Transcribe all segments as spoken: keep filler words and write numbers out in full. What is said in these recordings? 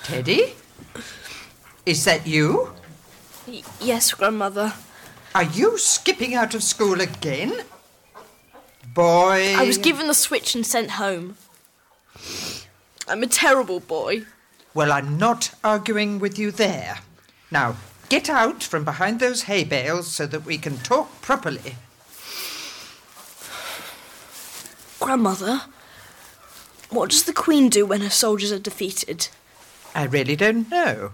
Teddy? Is that you? Y- yes, Grandmother. Are you skipping out of school again? Boy... I was given the switch and sent home. I'm a terrible boy. Well, I'm not arguing with you there. Now, get out from behind those hay bales so that we can talk properly. Grandmother, what does the Queen do when her soldiers are defeated? I really don't know.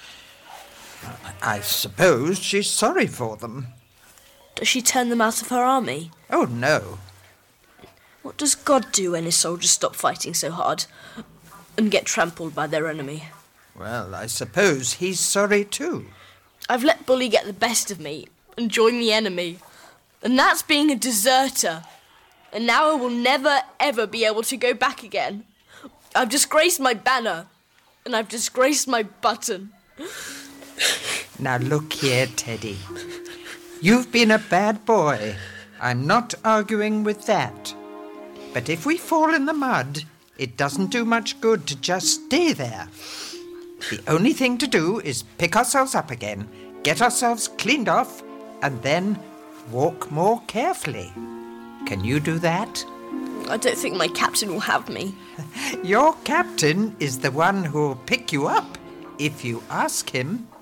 I suppose she's sorry for them. Does she turn them out of her army? Oh, no. What does God do when his soldiers stop fighting so hard and get trampled by their enemy? Well, I suppose he's sorry too. I've let Bully get the best of me and join the enemy. And that's being a deserter. And now I will never, ever be able to go back again. I've disgraced my banner. And I've disgraced my button. Now look here, Teddy. You've been a bad boy. I'm not arguing with that. But if we fall in the mud, it doesn't do much good to just stay there. The only thing to do is pick ourselves up again, get ourselves cleaned off, and then walk more carefully. Can you do that? I don't think my captain will have me. Your captain is the one who'll pick you up if you ask him.